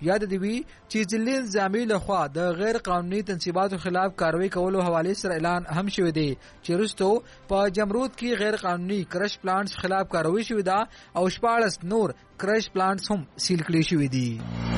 یاد دی وی چې ځلې انتظامی لخوا د غیر قانوني تنصیباتو خلاف کاروي کولو حواله سره اعلان هم شوی دی چې رستو په جمرود کې غیر قانوني کرش پلانټس خلاف کاروي شوی دا او 14 نور کرش پلانټس هم سیل کړي شوی دي.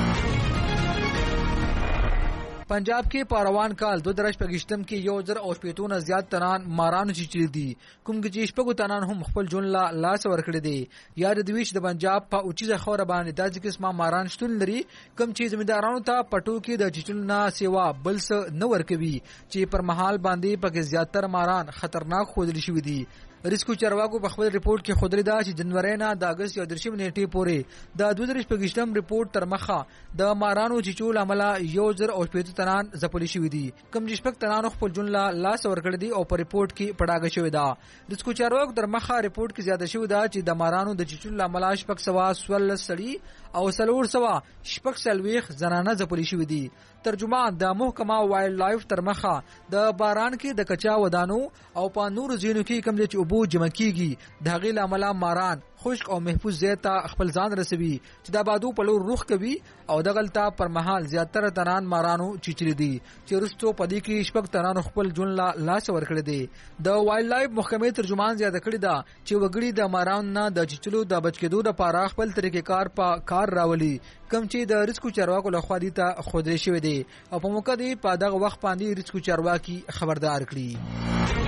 پنجاب کې پاروان کال 2025 کې 1080 زیات تنان مارانو چیچلي دي کوم چې شپږو تنان هم خپل جون لا لاس ورکړي دي. یاد دی ویش د پنجاب په اوچیزه خوره باندې د قسمه ماران شتون لري کوم چې زمیندارانو ته پټو کې د چیچلو نه سیوا بل څه نه ورکوي چې پر محال باندې پکې زیاتره ماران خطرناک خودل شوی دي. ریسکو چارواکو په خپل ریپورت کې خودري دا چې جنوري نه د اگست 13 نیټې پورې د 2025 ریپورت تر مخه د مارانو چیچول عمله 1080 تنان زپلی شوی دي کوم چې شپږ تنانو خپل جون لا لاس ورکړي دي او په ریپورت کې پړاګه شوی دا. ریسکو چارواکو در مخه ریپورت کې زیاته شوی دا چې د مارانو د چیچول عمله شپږ سوا 16 سړي او سلور سوا شپږ سلويخ زنانه زپلی شوی دي. ترجمان د محکمه وایلډ لایف تر مخه د باران کې د کچا ودانو او په نور زینو کې کوم چې ابو جمع کیږي د هغې لامل ماران خشک او محفوظ ځای ته خپل ځان رسوي چې د بادو په لور رخ کوي او د غلطه پر مهال زیاتره تنان مارانو چیچلي دي چې رستو پدې کې شپږ تنانو خپل جون لا لاس ورکړي دي. د وایلډ لایف محکمې ترجمان زیاته کړی دا چې وګړي د ماران نه د چیچلو د بچ کېدو لپاره خپل طریقې کار په کار راولي کوم چې د ریسکو چارواکو لخوا دي ته خودري شوی دی او په موقع دی په دغه وخت باندې ریسکو چارواکي خبردار کړي.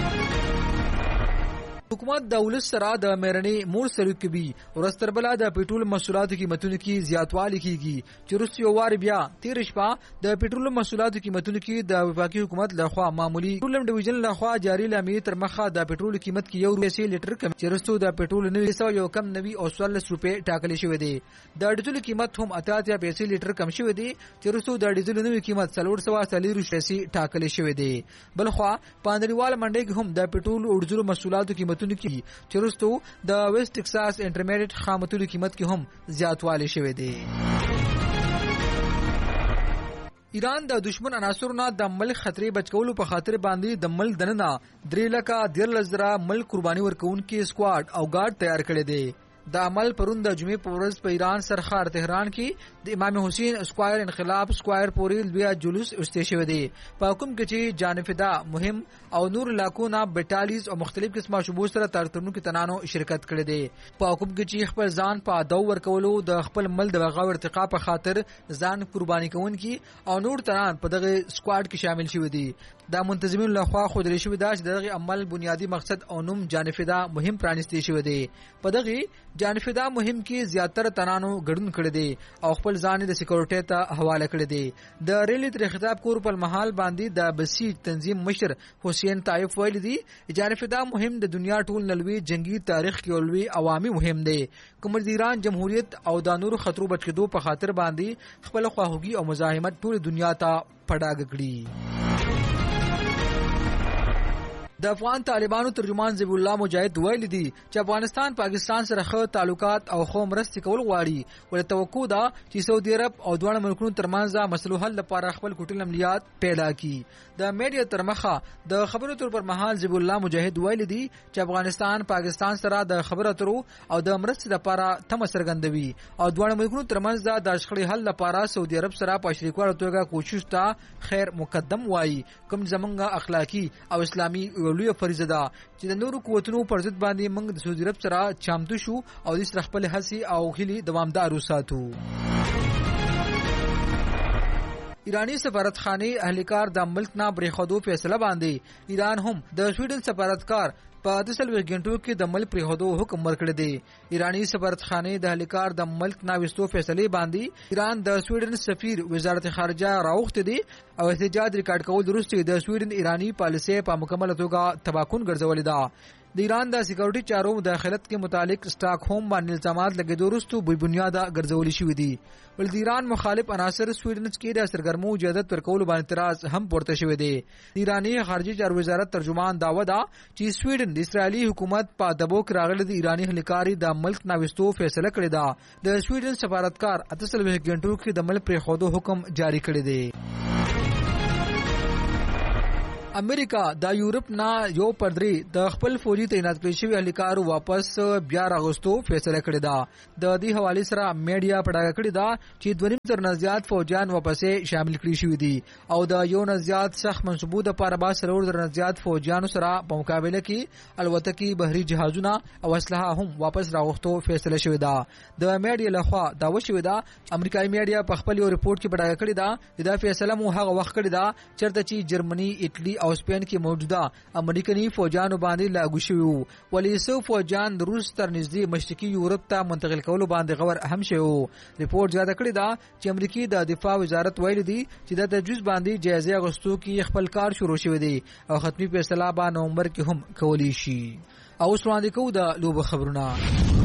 حکومت د ولس سره د مېرنې مور سلوک کوي ورستر بلا د پېټرول محصولاتو قیمتونو کې زیاتوالی کیږي چې روسي وار بیا 13 شپه د پېټرول محصولاتو قیمتونو کې د وفاقي حکومت لخوا معمولی پېټرول ډیویژن لخوا جاری لامې تر مخه د پېټرول قیمت کې 1 روپیه لیټر کم چې رسو د پېټرول 900 یو کم 90 او 14 روپیه ټاکل شوی دی. د ډیزل قیمت هم 88 پیسې لیټر کم شوی دی چې رسو د ډیزل نوې قیمت 440 روپیه ټاکل شوی دی. بلخوا پاندریوال منډي کې هم د پېټرول او ډیزل محصولاتو قیمتونو کې چرستو د ویسٹ ټکساس انټرمیډیټ خامتونو قیمت کې هم زیاتوالی شوی دی. ایران د دشمن عناصرونو د ملک خطرې بچکولو په خاطر باندې د ملک دننه 3,13,000 ملک قرباني ورکوونکي سکواډ او ګارد تیار کړي دي. د عمل پرون د جمعې په ورځ په ایران سرخار تهران کې د امام حسین اسکوایر انقلاب اسکوایر پورې لوی جلوس اوسته شوی دی په کوم کې چې جانفدا مهم او نور علاقو نه 42 او مختلف قسمه شوبو سره ترتمنو کې تنانو شرکت کړي دي په کوم کې چې خپل ځان په ادو ورکولو د خپل مل د بغاو ارتقا په خاطر ځان قرباني کوونکي او نور تنان په دغه سکواډ کې شامل شوی دي. د منتظمین لخوا خودري شوی دا چې دغه عمل بنیادی مقصد او نوم جانفدا مهم پرانیستی شوی دی. په دغه جانفدا مهم کې زیاتره تنانو ګډون کړي دي او خپل ځان د سکیورټي ته حواله کړي دي. د ریلی تر خطاب کور په محل باندې د بسیج تنظیم مشر حسین طائف ویل دي جانفدا مهم د دنیا ټول نلوي جنگي تاریخ کې اولوي عوامي مهم دی کوم د ایران جمهوریت او د نور خطرو بچ کېدو په خاطر باندې خپل خواهوږي او مزاحمت ټول دنیا ته پړاګ کړي. د افغان طالبانو ترجمان ذبیح الله مجاهد ویل دي چې افغانستان پاکستان سره ښه تعلقات او خو مرستې کول غواړي ولې توقع ده چې سعودي عرب او دواړه ملکونو ترمنځ مسلو حل لپاره خپل کوټل عملیات پیدا کړي. د میډیا تر مخه د خبرو تر پر مهال ذبیح الله مجاهد ویل دي چې افغانستان پاکستان سره د خبرو اترو او د مرستې لپاره تم سرګندوي او دواړه ملکونو ترمنځ د شخړې حل لپاره سعودي عرب سره په شریکوالي توګه کوشش ته خیر مقدم وایي کوم زمونږ اخلاقی او اسلامي لوی فریضه ده چې د نورو قوتونو پر ضد باندې موږ د سعودي عرب سره چمتو شو او د سره خپل هڅې او هلي دوامدار وساتو. ایرانی سفارتخانه اهلکار د ملک نه بریښودو فیصله باندې ایران هم د سویډن سفارتکار په 10 غنټو کې د ملک پریښودو حکم ورکړی دی. ایرانی سفارتخانه د اهلکار د ملک نه وستو فیصله باندې ایران د سویډن سفیر وزارت خارجه راوخته دي او احتجاج ریکارډ کول وروسته د سویډن ایرانی پالیسي په مکمل توګه تباکون ګرځولې ده. د ایران د سکیورټي چارو مداخلت کې متعلق سٹاک هوم باندې الزامات لګیدو وروسته بې بنیاده ګرځولې شوې دي. ول د ایران مخالف عناصر سویډن کې د سرګرمو اجازه ورکول باندې اعتراض هم پورته شوی دی. د ایرانی خارجي چارو وزارت ترجمان داوا ده چې سویډن د اسرایلی حکومت په دبو کې راغلي د ایرانی اهلکاري د ملک ناوستو فیصله کړې ده. د سویډن سفارتکار 38 غنټو کې د ملک پریښودو حکم جاری کړی دی. امریکا د یورپ نه یو پردری د خپل فوجي تعینات کړی شوی اهلکارو واپس بیا راغستو فیصله کړی دا د دې حواله سره میډیا پړه کړی دا چې 2.5 تر نه زیات فوجیان واپس شامل کړي شوی دي او د یو نه زیات سخت منسوبو د پاره با سرور در نه زیات فوجیانو سره په مقابله کې الوتکې بحري جهازونه او اسلحه هم واپس راغستو فیصله شوی دا د میډیا لخوا دا وشوی دا امریکایي میډیا په خپل یو ریپورت کې پړه کړی دا د فیصله مو هغه وخت کړی دا چرته چې جرمني ایټلی او سپین کې موجوده امریکایي فوجانو باندې لاګو شوی وو ولې سو فوجان د روس تر نږدې مشرقي یورپ ته منتقل کولو باندې غور اهم شی وو ریپورت زیاته کړی دا چې امریکای د دفاع وزارت ویلي دی چې د تجویز باندې جایزه غوښتو کې خپل کار شروع شوی دی او ختمي فیصله په نومبر کې هم کولی شي او وړاندې کوو د لوب خبرونه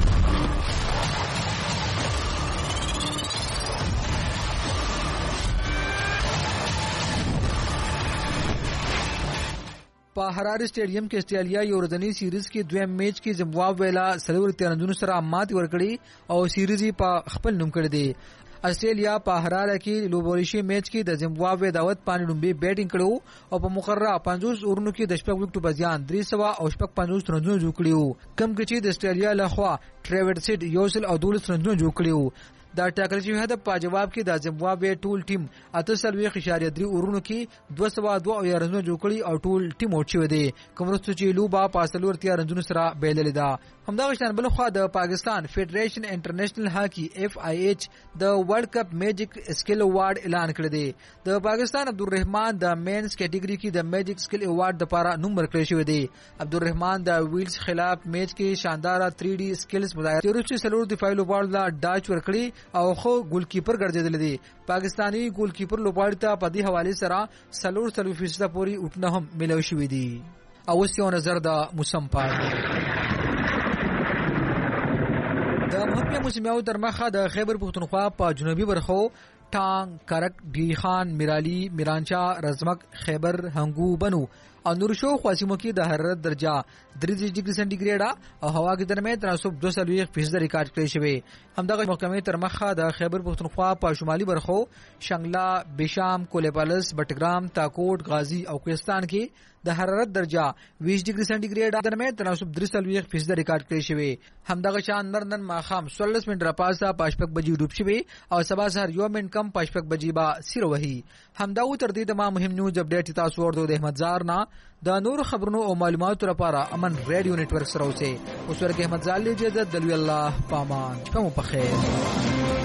په حراري سټیډیم کې استرالیا یو ورځنی سیریز کې دویم میچ کې زمبابوے لا سلور تیرندونو سره مات ورکړي او سیریز په خپل نوم کړی دی استرالیا په حراره کې لوبوریشي میچ کې د زمبابوے دعوت پانی لومبي بیټینګ کړو او په مقرره 50 اورونو کې د شپږ وکټو بزیان 300 او شپږ 50 رنونه جوړ کړیو کم کې چې د استرالیا لخوا ټریورسټ یوسل او 12 رنونه جوړ کړیو دا ټاکل شوی هدف په جواب کې د زمبابوے ټول ټیم 8.3 اورونو کې 202 رنونه جوړ کړي او ټول ټیم اوټ شوی دی کوم وروسته چې لوبا په 3 رنونو سره بیلل دا همدا شان بل خو د پاکستان فدریشن انټرنیشنل هاکی FIH د ورلد کپ میجیک سکل ایوارډ اعلان کړی دی د پاکستان عبدالرحمن د مینز کیټګری کې د میجیک سکل ایوارډ لپاره نوم ورکړی شوی دی عبدالرحمن د ویلز خلاف میچ کې شاندار 3D سکلز مظاهره وروسته سلور دفاعي لوبغاړو لا ډاچ ورکړي او خو ګولکیپر ګرځیدل دي پاکستانی ګولکیپر لوبغاړي ته په دې حواله سره سلور 30% پورې اٹھنه هم ملو شوی دي او یو نظر د موسم پات د مهمه موسمیاو تر مخه د خیبر پختونخوا په جنوبي برخو ټانګ کرک ډیخان میرالی میرانچا رزمک خیبر هنګو بنو او نورشو خواسمو کې د حرارت درجه 30 ډیګري سنټیګریډ او هوا کې درمه تناسب 2.2% ریکارډ کړی شوی همدغه محکمې تر مخه د خیبر پختونخوا په شمالي برخو شنگلا بشام کولیپالس بټګرام تاکوټ غازی او کوهستان کې د حرارت درجه 20 ډیګري سنټیګریډ درمه تناسب 3.2% ریکارډ کړی شوی همدغه شان نن ماخام 16 منټ راپاسه پاشپک بجې ډوب شوی او سبا سحر یو منټ کم پاشپک بجې با سیر وهي همدا تر دې د ما مهم نیوز اپډیټ تاسو ورته د احمد زار نه د نور خبرونو او معلوماتو لپاره امن ریډیو نتورک سره اوسه اوس ورګه احمد زال له اجازه د الله پامان کوم په خیر